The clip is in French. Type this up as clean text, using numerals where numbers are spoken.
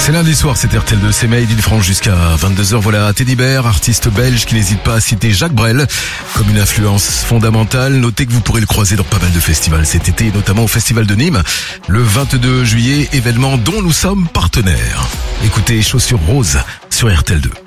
C'est lundi soir, c'est RTL2, c'est Made in France jusqu'à 22h. Voilà Teddy Bear, artiste belge qui n'hésite pas à citer Jacques Brel comme une influence fondamentale. Notez que vous pourrez le croiser dans pas mal de festivals cet été, notamment au Festival de Nîmes, le 22 juillet, événement dont nous sommes partenaires. Écoutez Chaussures Roses sur RTL2.